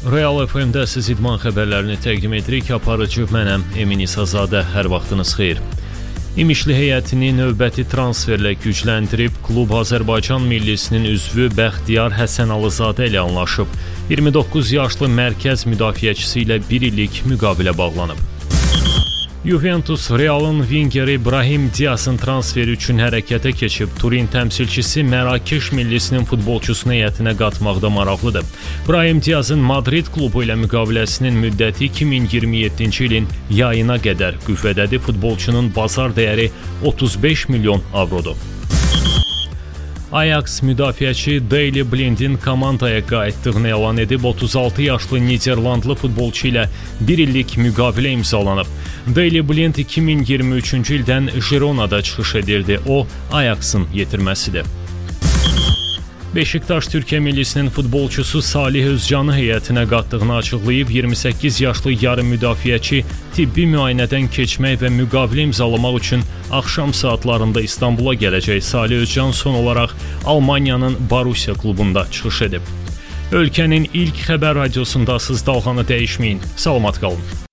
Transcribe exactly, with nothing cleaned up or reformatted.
Real F M-də siz idman xəbərlərini təqdim edirik. Aparıcı mənəm Emin İsazadə. Hər vaxtınız xeyir. İmişli heyətini növbəti transferlə gücləndirib, klub Azərbaycan millisinin üzvü Bəxtiyar Həsənalızadə ilə anlaşıb. iyirmi doqquz yaşlı mərkəz müdafiəçisi ilə bir illik müqavilə bağlanıb. Juventus Realın vingeri Brahim Diaz'ın transferi üçün hərəkətə keçib. Turin təmsilçisi Mərakeş millisinin futbolçusunu heyətinə qatmaqda maraqlıdır. Brahim Diaz'ın Madrid klubu ilə müqaviləsinin müddəti iki min iyirmi yeddinci ilin yayına qədər qüvvədədir. Futbolçunun bazar dəyəri otuz beş milyon avrodur. Ajax müdafiəçi Daley Blind'in komandaya qayıtdığını elan edib. otuz altı yaşlı Niderlandlı futbolçu ilə bir illik müqavilə imzalanıb. Daley Blind iki min iyirmi üçüncü ildən Girona'da çıxış edirdi. O, Ajax'ın yetirməsidir. Beşiktaş Türkiyə millisinin futbolçusu Salih Özcanı heyətinə qatdığını açıqlayıb. iyirmi səkkiz yaşlı yarım müdafiəçi tibbi müayinədən keçmək və müqavilə imzalamaq üçün axşam saatlarında İstanbula gələcək. Salih Özcan son olaraq Almaniyanın Borussia klubunda çıxış edib. Ölkənin ilk xəbər radiosunda siz dalğanı dəyişməyin. Salamat qalın.